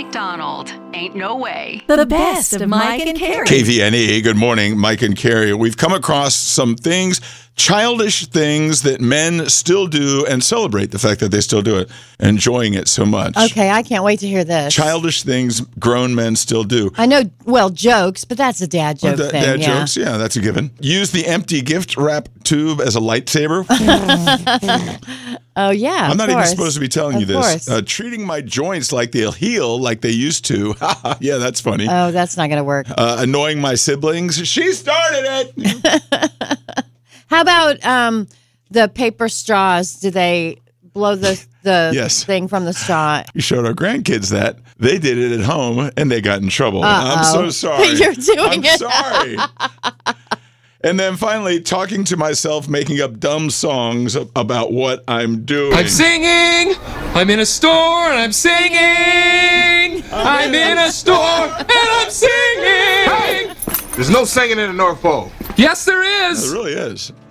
McDonald. Ain't no way. The best of Mike and Carrie. KVNE, good morning, Mike and Carrie. We've come across some things, childish things that men still do and celebrate the fact that they still do it, enjoying it so much. Okay, I can't wait to hear this. Childish things grown men still do. I know, well, jokes, but that's a dad joke thing. Dad jokes, yeah, that's a given. Use the empty gift wrap tube as a lightsaber. Oh, yeah. I'm not even supposed to be telling you this. Course. Treating my joints like they'll heal like they used to. Yeah, that's funny. Oh, that's not going to work. Annoying my siblings. She started it. How about the paper straws? Do they blow the Yes. thing from the straw? You showed our grandkids that. They did it at home, and they got in trouble. I'm so sorry. You're doing it. I'm sorry. And then finally, talking to myself, making up dumb songs about what I'm doing. I'm singing. I'm in a store and I'm singing. I'm in a store and I'm singing. Hey! There's no singing in the North Pole. Yes, there It is. really is.